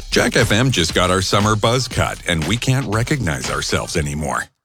Jack FM just got our summer buzz cut, and we can't recognize ourselves anymore.